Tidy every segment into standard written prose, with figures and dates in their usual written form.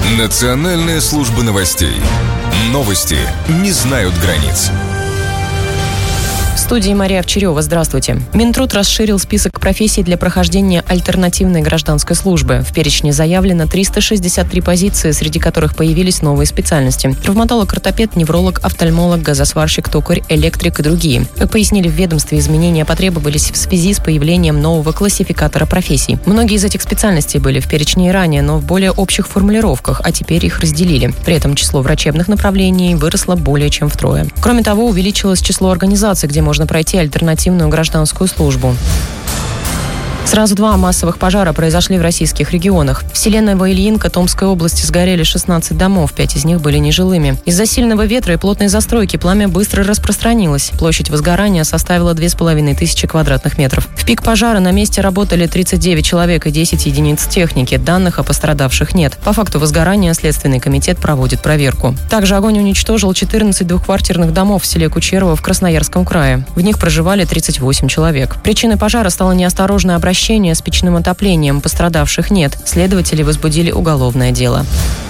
Национальная служба новостей. Новости не знают границ. В студии Мария Овчарева. Здравствуйте. Минтруд расширил список профессий для прохождения альтернативной гражданской службы. В перечне заявлено 363 позиции, среди которых появились новые специальности: травматолог, ортопед, невролог, офтальмолог, газосварщик, токарь, электрик и другие. Как пояснили в ведомстве, изменения потребовались в связи с появлением нового классификатора профессий. Многие из этих специальностей были в перечне и ранее, но в более общих формулировках, а теперь их разделили. При этом число врачебных направлений выросло более чем втрое. Кроме того, увеличилось число организаций, где можно пройти альтернативную гражданскую службу. Сразу 2 массовых пожара произошли в российских регионах. В селе Новоильинка Томской области сгорели 16 домов, 5 из них были нежилыми. Из-за сильного ветра и плотной застройки пламя быстро распространилось. Площадь возгорания составила 2500 квадратных метров. В пик пожара на месте работали 39 человек и 10 единиц техники. Данных о пострадавших нет. По факту возгорания Следственный комитет проводит проверку. Также огонь уничтожил 14 двухквартирных домов в селе Кучерово в Красноярском крае. В них проживали 38 человек. Причиной пожара стало неосторожное обращение с печным отоплением. Пострадавших нет. Следователи возбудили уголовное дело.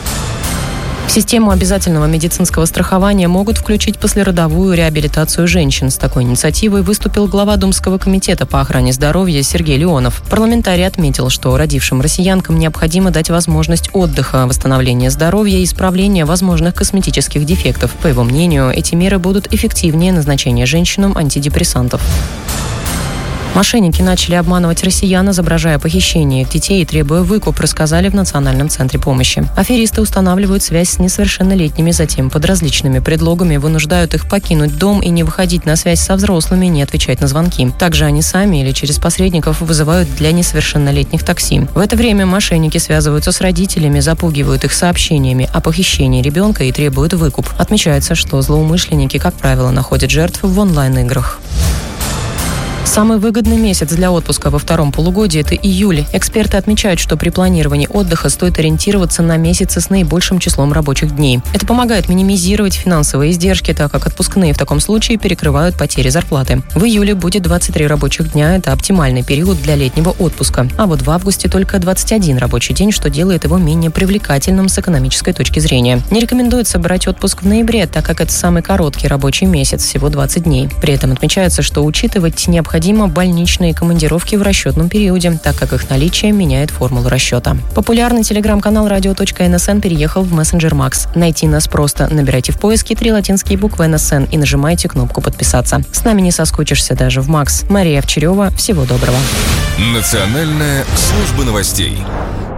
В систему обязательного медицинского страхования могут включить послеродовую реабилитацию женщин. С такой инициативой выступил глава Думского комитета по охране здоровья Сергей Леонов. Парламентарий отметил, что родившим россиянкам необходимо дать возможность отдыха, восстановления здоровья и исправления возможных косметических дефектов. По его мнению, эти меры будут эффективнее назначения женщинам антидепрессантов. Мошенники начали обманывать россиян, изображая похищение их детей и требуя выкуп, рассказали в Национальном центре помощи. Аферисты устанавливают связь с несовершеннолетними, затем под различными предлогами вынуждают их покинуть дом и не выходить на связь со взрослыми, не отвечать на звонки. Также они сами или через посредников вызывают для несовершеннолетних такси. В это время мошенники связываются с родителями, запугивают их сообщениями о похищении ребенка и требуют выкуп. Отмечается, что злоумышленники, как правило, находят жертв в онлайн-играх. Самый выгодный месяц для отпуска во втором полугодии – это июль. Эксперты отмечают, что при планировании отдыха стоит ориентироваться на месяцы с наибольшим числом рабочих дней. Это помогает минимизировать финансовые издержки, так как отпускные в таком случае перекрывают потери зарплаты. В июле будет 23 рабочих дня – это оптимальный период для летнего отпуска. А вот в августе только 21 рабочий день, что делает его менее привлекательным с экономической точки зрения. Не рекомендуется брать отпуск в ноябре, так как это самый короткий рабочий месяц – всего 20 дней. При этом отмечается, что учитывать необходимо больничные командировки в расчетном периоде, так как их наличие меняет формулу расчета. Популярный телеграм-канал radio.nsn переехал в мессенджер Макс. Найти нас просто: набирайте в поиске 3 латинские буквы НСН и нажимайте кнопку «Подписаться». С нами не соскучишься даже в Макс. Мария Овчарева. Всего доброго. Национальная служба новостей.